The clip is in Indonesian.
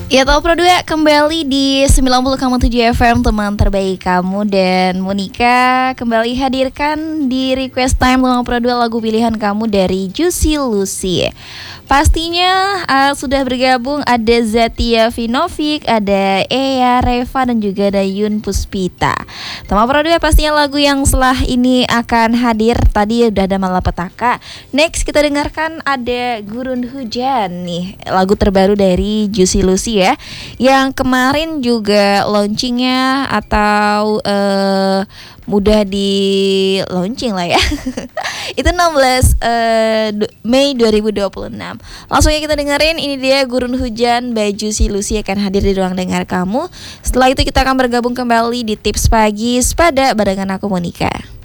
Ya tahu Pro 2 kembali di 90,7 FM, teman terbaik kamu, dan Monica kembali hadirkan di Request Time Teman Pro 2 lagu pilihan kamu dari Juicy Lucy. Pastinya sudah bergabung ada Zatia Vinovic, ada Ea Reva, dan juga ada Yun Puspita. Teman Pro 2 pastinya lagu yang setelah ini akan hadir. Tadi udah ada Malapetaka. Next kita dengarkan ada Gurun Hujan nih, lagu terbaru dari Juicy Lucy ya, yang kemarin juga launchingnya atau mudah di launching lah ya. Itu 16 Mei 2026. Langsung aja kita dengerin, ini dia Gurun Hujan by Juicy Lucy akan hadir di ruang dengar kamu. Setelah itu kita akan bergabung kembali di Tips Pagi Sepada barengan aku Monica.